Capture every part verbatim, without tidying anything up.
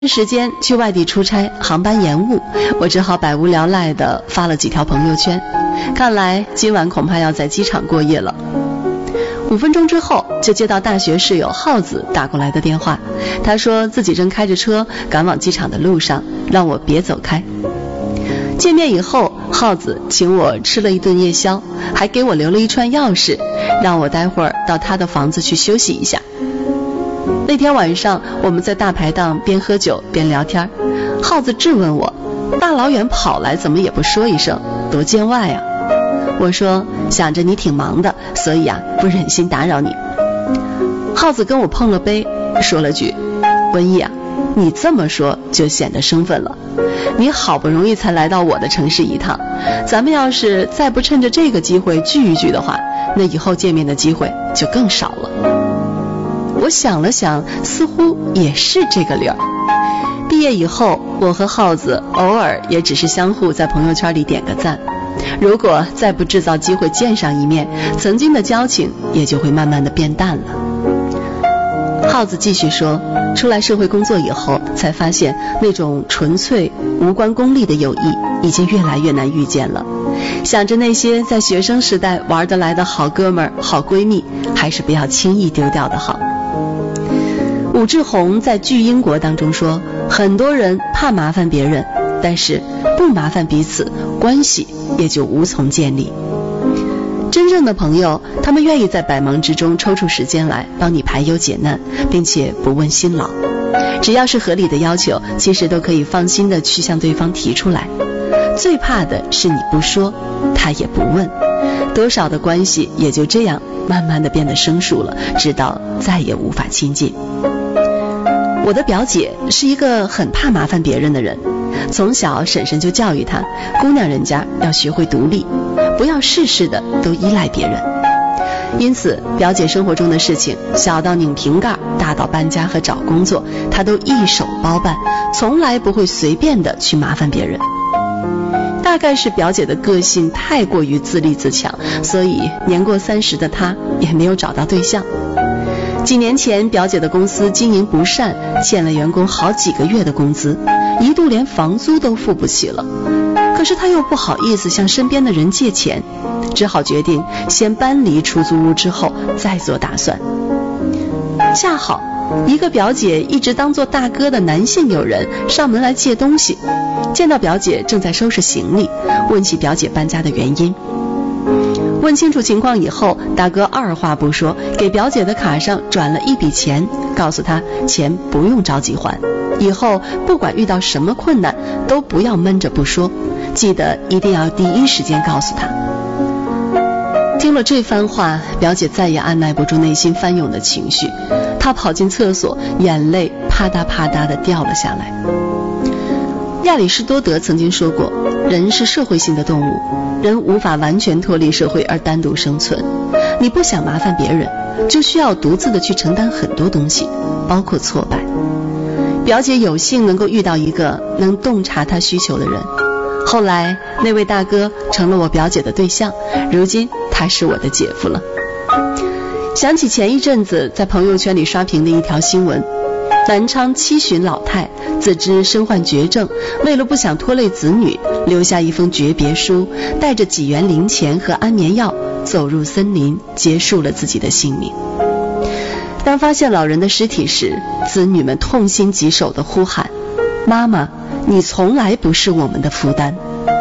时间去外地出差，航班延误，我只好百无聊赖地发了几条朋友圈。看来今晚恐怕要在机场过夜了。五分钟之后，就接到大学室友浩子打过来的电话，他说自己正开着车赶往机场的路上，让我别走开。见面以后，浩子请我吃了一顿夜宵，还给我留了一串钥匙，让我待会儿到他的房子去休息一下。那天晚上，我们在大排档边喝酒边聊天，浩子质问我，大老远跑来怎么也不说一声，多见外啊。我说想着你挺忙的，所以啊不忍心打扰你。浩子跟我碰了杯，说了句，文艺啊，你这么说就显得生分了，你好不容易才来到我的城市一趟，咱们要是再不趁着这个机会聚一聚的话，那以后见面的机会就更少了。我想了想，似乎也是这个理儿。毕业以后，我和浩子偶尔也只是相互在朋友圈里点个赞，如果再不制造机会见上一面，曾经的交情也就会慢慢的变淡了。浩子继续说，出来社会工作以后，才发现那种纯粹无关功利的友谊已经越来越难遇见了。想着那些在学生时代玩得来的好哥们儿、好闺蜜，还是不要轻易丢掉的好。武志红在《巨英国》当中说，很多人怕麻烦别人，但是不麻烦彼此，关系也就无从建立。真正的朋友，他们愿意在百忙之中抽出时间来帮你排忧解难，并且不问辛劳。只要是合理的要求，其实都可以放心的去向对方提出来。最怕的是你不说，他也不问，多少的关系也就这样慢慢的变得生疏了，直到再也无法亲近。我的表姐是一个很怕麻烦别人的人，从小婶婶就教育她，姑娘人家要学会独立，不要事事的都依赖别人。因此表姐生活中的事情，小到拧瓶盖，大到搬家和找工作，她都一手包办，从来不会随便的去麻烦别人。大概是表姐的个性太过于自立自强，所以年过三十的她也没有找到对象。几年前，表姐的公司经营不善，欠了员工好几个月的工资，一度连房租都付不起了。可是她又不好意思向身边的人借钱，只好决定先搬离出租屋，之后再做打算。恰好一个表姐一直当做大哥的男性友人上门来借东西，见到表姐正在收拾行李，问起表姐搬家的原因。问清楚情况以后，大哥二话不说，给表姐的卡上转了一笔钱，告诉她钱不用着急还，以后不管遇到什么困难都不要闷着不说，记得一定要第一时间告诉她。听了这番话，表姐再也按耐不住内心翻涌的情绪，她跑进厕所，眼泪啪嗒啪嗒地掉了下来。亚里士多德曾经说过，人是社会性的动物，人无法完全脱离社会而单独生存。你不想麻烦别人，就需要独自的去承担很多东西，包括挫败。表姐有幸能够遇到一个能洞察她需求的人，后来那位大哥成了我表姐的对象，如今他是我的姐夫了。想起前一阵子在朋友圈里刷屏的一条新闻，南昌七旬老太自知身患绝症，为了不想拖累子女，留下一封诀别书，带着几元零钱和安眠药走入森林，结束了自己的性命。当发现老人的尸体时，子女们痛心疾首地呼喊，妈妈，你从来不是我们的负担。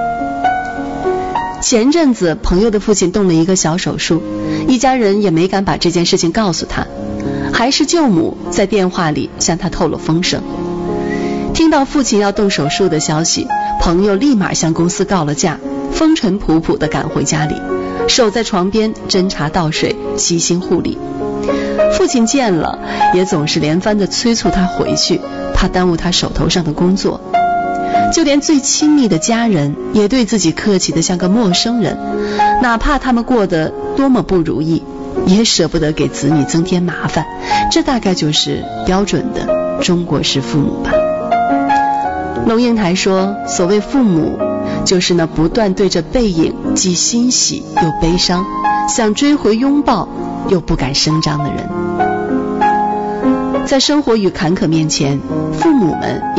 前阵子朋友的父亲动了一个小手术，一家人也没敢把这件事情告诉他，还是舅母在电话里向他透了风声。听到父亲要动手术的消息，朋友立马向公司告了假，风尘仆仆地赶回家里，守在床边斟茶倒水，悉心护理。父亲见了也总是连番地催促他回去，怕耽误他手头上的工作。就连最亲密的家人也对自己客气得像个陌生人，哪怕他们过得多么不如意，也舍不得给子女增添麻烦。这大概就是标准的中国式父母吧。龙应台说，所谓父母，就是那不断对着背影既欣喜又悲伤，想追回拥抱又不敢声张的人。 在生活与坎坷面前，父母们